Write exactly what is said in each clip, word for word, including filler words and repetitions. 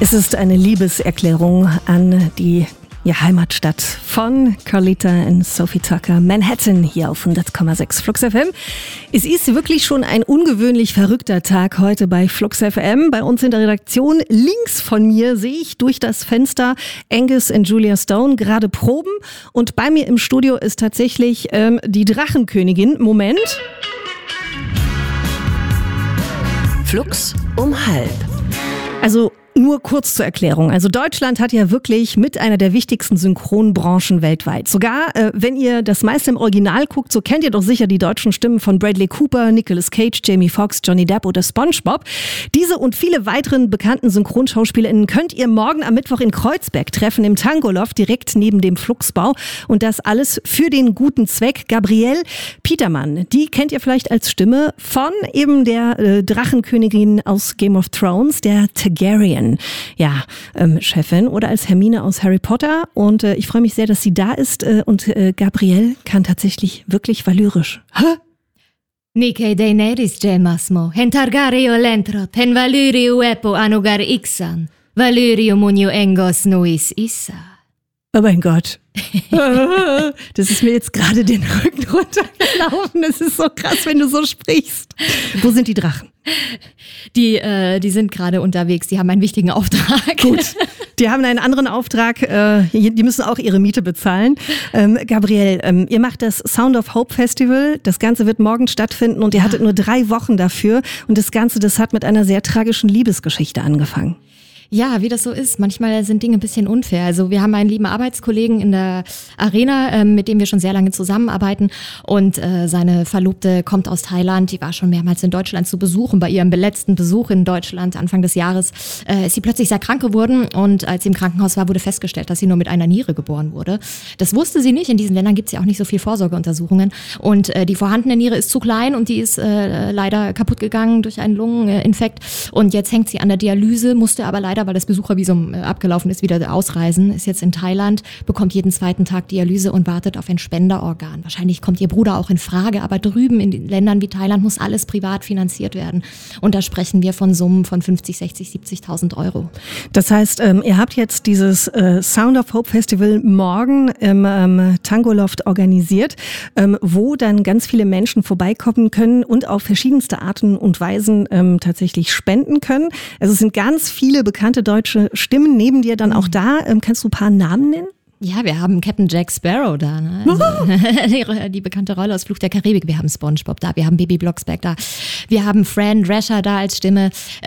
Es ist eine Liebeserklärung an die ja, Heimatstadt von Carlita und Sophie Tucker, Manhattan, hier auf hundert Komma sechs Flux F M. Es ist wirklich schon ein ungewöhnlich verrückter Tag heute bei Flux F M. Bei uns in der Redaktion links von mir sehe ich durch das Fenster Angus und Julia Stone gerade proben. Und bei mir im Studio ist tatsächlich ähm, die Drachenkönigin. Moment. Flux um halb. Also nur kurz zur Erklärung. Also Deutschland hat ja wirklich mit einer der wichtigsten Synchronbranchen weltweit. Sogar, äh, wenn ihr das meiste im Original guckt, so kennt ihr doch sicher die deutschen Stimmen von Bradley Cooper, Nicolas Cage, Jamie Foxx, Johnny Depp oder SpongeBob. Diese und viele weiteren bekannten SynchronschauspielerInnen könnt ihr morgen am Mittwoch in Kreuzberg treffen, im Tangoloft, direkt neben dem Fluxbau. Und das alles für den guten Zweck. Gabrielle Petermann, die kennt ihr vielleicht als Stimme von eben der äh, Drachenkönigin aus Game of Thrones, der Targaryen. Ja, ähm, Chefin oder als Hermine aus Harry Potter. Und äh, ich freue mich sehr, dass sie da ist. Äh, und äh, Gabrielle kann tatsächlich wirklich valyrisch. Hä? Nike Daenerys Gemasmo, hen Targaryo Lentrot, hen Valyrio Epo Anugar Ixan, Valyrio Munio Engos Nuis Issa. Oh mein Gott. Das ist mir jetzt gerade den Rücken runtergelaufen. Das ist so krass, wenn du so sprichst. Wo sind die Drachen? Die, äh, die sind gerade unterwegs, die haben einen wichtigen Auftrag. Gut, die haben einen anderen Auftrag, äh, die müssen auch ihre Miete bezahlen. Ähm, Gabrielle, ähm, ihr macht das Sound of Hope Festival, das Ganze wird morgen stattfinden und ihr hattet nur drei Wochen dafür und das Ganze, das hat mit einer sehr tragischen Liebesgeschichte angefangen. Ja, wie das so ist. Manchmal sind Dinge ein bisschen unfair. Also wir haben einen lieben Arbeitskollegen in der Arena, ähm, mit dem wir schon sehr lange zusammenarbeiten. Und äh, seine Verlobte kommt aus Thailand. Die war schon mehrmals in Deutschland zu besuchen. Bei ihrem letzten Besuch in Deutschland Anfang des Jahres äh, ist sie plötzlich sehr krank geworden. Und als sie im Krankenhaus war, wurde festgestellt, dass sie nur mit einer Niere geboren wurde. Das wusste sie nicht. In diesen Ländern gibt es ja auch nicht so viel Vorsorgeuntersuchungen. Und äh, die vorhandene Niere ist zu klein und die ist äh, leider kaputt gegangen durch einen Lungeninfekt. Und jetzt hängt sie an der Dialyse, musste aber leider, weil das Besuchervisum abgelaufen ist, wieder ausreisen, ist jetzt in Thailand, bekommt jeden zweiten Tag Dialyse und wartet auf ein Spenderorgan. Wahrscheinlich kommt ihr Bruder auch in Frage, aber drüben in den Ländern wie Thailand muss alles privat finanziert werden. Und da sprechen wir von Summen von fünfzig, sechzig, siebzigtausend Euro. Das heißt, ähm, ihr habt jetzt dieses äh, Sound of Hope Festival morgen im ähm, Tangoloft organisiert, ähm, wo dann ganz viele Menschen vorbeikommen können und auf verschiedenste Arten und Weisen ähm, tatsächlich spenden können. Also es sind ganz viele bekannte deutsche Stimmen neben dir dann auch da. Ähm, kannst du ein paar Namen nennen? Ja, wir haben Captain Jack Sparrow da, ne? Also, die, die bekannte Rolle aus Fluch der Karibik. Wir haben SpongeBob da, wir haben Baby Blocksberg da, wir haben Fran Drescher da als Stimme.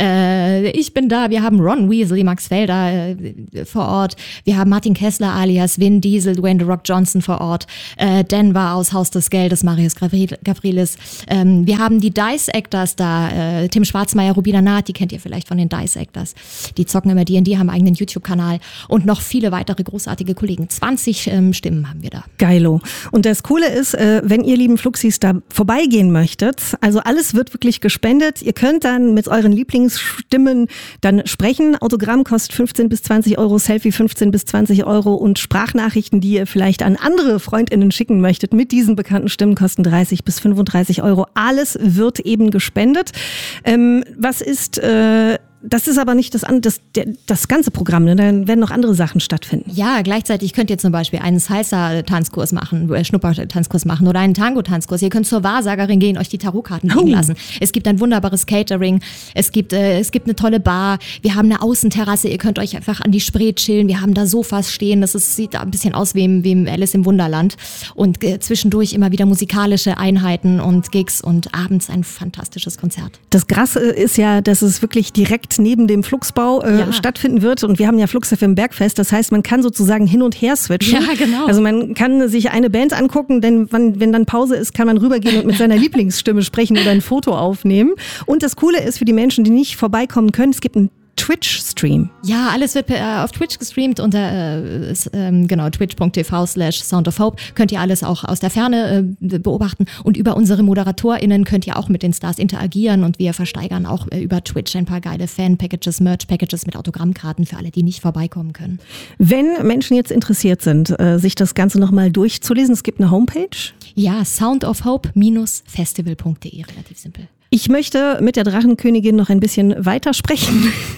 Äh, ich bin da, wir haben Ron Weasley, Max Felder äh, vor Ort. Wir haben Martin Kessler alias Vin Diesel, Dwayne The Rock Johnson vor Ort. Äh, Denver aus Haus des Geldes, Marius Gavrilis. Ähm, wir haben die Dice Actors da, äh, Tim Schwarzmeier, Rubina Naht, die kennt ihr vielleicht von den Dice Actors. Die zocken immer D und D, haben einen eigenen YouTube-Kanal und noch viele weitere großartige Kollegen. zwanzig ähm, Stimmen haben wir da. Geilo. Und das Coole ist, äh, wenn ihr lieben Fluxis da vorbeigehen möchtet, also alles wird wirklich gespendet. Ihr könnt dann mit euren Lieblingsstimmen dann sprechen. Autogramm kostet fünfzehn bis zwanzig Euro, Selfie fünfzehn bis zwanzig Euro und Sprachnachrichten, die ihr vielleicht an andere FreundInnen schicken möchtet, mit diesen bekannten Stimmen kosten dreißig bis fünfunddreißig Euro. Alles wird eben gespendet. Ähm, was ist... Äh, Das ist aber nicht das, das, das ganze Programm, ne? Dann werden noch andere Sachen stattfinden. Ja, gleichzeitig könnt ihr zum Beispiel einen Salsa-Tanzkurs machen, Schnuppertanzkurs machen oder einen Tango-Tanzkurs. Ihr könnt zur Wahrsagerin gehen, euch die Tarotkarten legen oh. lassen. Es gibt ein wunderbares Catering, es gibt, äh, es gibt eine tolle Bar, wir haben eine Außenterrasse, ihr könnt euch einfach an die Spree chillen, wir haben da Sofas stehen, das ist, sieht ein bisschen aus wie im, wie im Alice im Wunderland und äh, zwischendurch immer wieder musikalische Einheiten und Gigs und abends ein fantastisches Konzert. Das Krasse ist ja, dass es wirklich direkt neben dem Fluxbau äh, ja. stattfinden wird und wir haben ja Flux F M Bergfest, das heißt, man kann sozusagen hin und her switchen. Ja, genau. Also man kann sich eine Band angucken, denn wenn, wenn dann Pause ist, kann man rübergehen und mit seiner Lieblingsstimme sprechen oder ein Foto aufnehmen. Und das Coole ist für die Menschen, die nicht vorbeikommen können, es gibt ein Twitch-Stream. Ja, alles wird äh, auf Twitch gestreamt unter äh, äh, genau, twitch.tv slash Sound of Hope. Könnt ihr alles auch aus der Ferne äh, beobachten und über unsere ModeratorInnen könnt ihr auch mit den Stars interagieren und wir versteigern auch äh, über Twitch ein paar geile Fan-Packages, Merch-Packages mit Autogrammkarten für alle, die nicht vorbeikommen können. Wenn Menschen jetzt interessiert sind, äh, sich das Ganze nochmal durchzulesen, es gibt eine Homepage? Ja, sound of hope festival punkt de, relativ simpel. Ich möchte mit der Drachenkönigin noch ein bisschen weiter sprechen.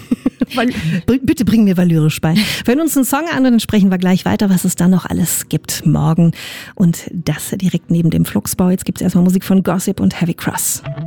Bitte bring mir Valyrisch bei. Wir hören uns einen Song an und dann sprechen wir gleich weiter, was es da noch alles gibt morgen. Und das direkt neben dem Flugsbau. Jetzt gibt es erstmal Musik von Gossip und Heavy Cross.